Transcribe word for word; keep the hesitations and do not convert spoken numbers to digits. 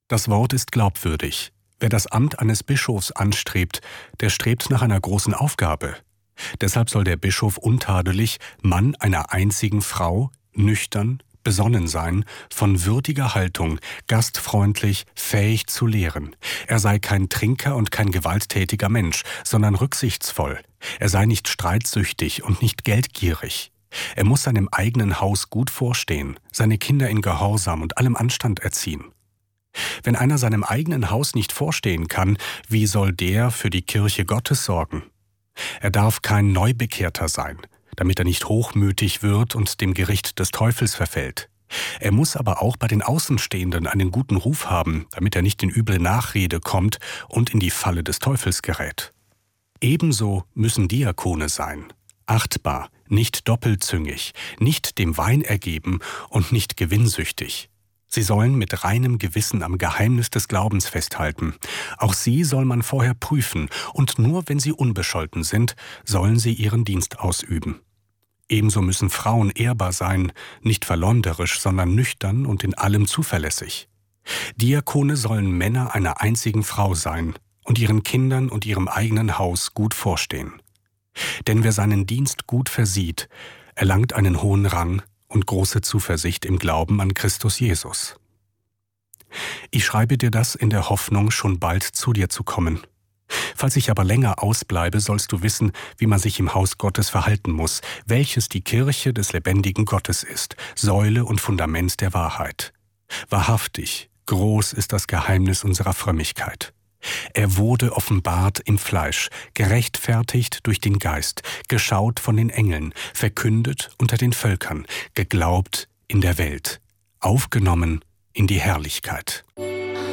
Das Wort ist glaubwürdig. Wer das Amt eines Bischofs anstrebt, der strebt nach einer großen Aufgabe. Deshalb soll der Bischof untadelig, Mann einer einzigen Frau, nüchtern, besonnen sein, von würdiger Haltung, gastfreundlich, fähig zu lehren. Er sei kein Trinker und kein gewalttätiger Mensch, sondern rücksichtsvoll. Er sei nicht streitsüchtig und nicht geldgierig. Er muss seinem eigenen Haus gut vorstehen, seine Kinder in Gehorsam und allem Anstand erziehen. Wenn einer seinem eigenen Haus nicht vorstehen kann, wie soll der für die Kirche Gottes sorgen? Er darf kein Neubekehrter sein, damit er nicht hochmütig wird und dem Gericht des Teufels verfällt. Er muss aber auch bei den Außenstehenden einen guten Ruf haben, damit er nicht in üble Nachrede kommt und in die Falle des Teufels gerät. Ebenso müssen Diakone sein, achtbar, nicht doppelzüngig, nicht dem Wein ergeben und nicht gewinnsüchtig. Sie sollen mit reinem Gewissen am Geheimnis des Glaubens festhalten. Auch sie soll man vorher prüfen, und nur wenn sie unbescholten sind, sollen sie ihren Dienst ausüben. Ebenso müssen Frauen ehrbar sein, nicht verleumderisch, sondern nüchtern und in allem zuverlässig. Diakone sollen Männer einer einzigen Frau sein und ihren Kindern und ihrem eigenen Haus gut vorstehen. Denn wer seinen Dienst gut versieht, erlangt einen hohen Rang und große Zuversicht im Glauben an Christus Jesus. Ich schreibe dir das in der Hoffnung, schon bald zu dir zu kommen. Falls ich aber länger ausbleibe, sollst du wissen, wie man sich im Haus Gottes verhalten muss, welches die Kirche des lebendigen Gottes ist, Säule und Fundament der Wahrheit. Wahrhaftig, groß ist das Geheimnis unserer Frömmigkeit. Er wurde offenbart im Fleisch, gerechtfertigt durch den Geist, geschaut von den Engeln, verkündet unter den Völkern, geglaubt in der Welt, aufgenommen in die Herrlichkeit.